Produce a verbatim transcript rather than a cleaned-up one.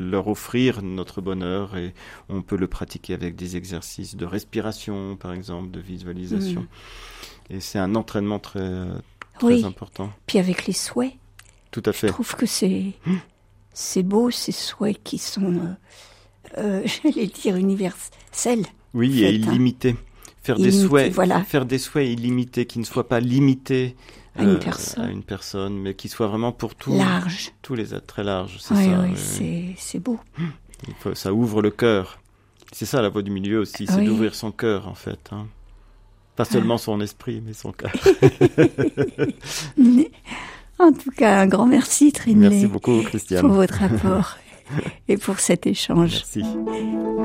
leur offrir notre bonheur et on peut le pratiquer avec des exercices de respiration, par exemple, de visualisation. Mmh. Et c'est un entraînement très, très oui. important. Puis avec les souhaits. Tout à fait. Je trouve que c'est, mmh. c'est beau, ces souhaits qui sont, euh, euh, j'allais dire, universels. Oui, fait, et illimités. Faire illimité, des souhaits, voilà. faire des souhaits illimités qui ne soient pas limités à une euh, personne, à une personne, mais qui soient vraiment pour tous, large, tous les êtres, très large. C'est oui, ça. Oui, oui. c'est, c'est beau. Il faut, ça ouvre le cœur. C'est ça la voie du milieu aussi, c'est oui. d'ouvrir son cœur en fait. Hein. Pas seulement ah. son esprit, mais son cœur. En tout cas, un grand merci, Trinley. Merci beaucoup, Christiane. Pour votre apport et pour cet échange. Merci.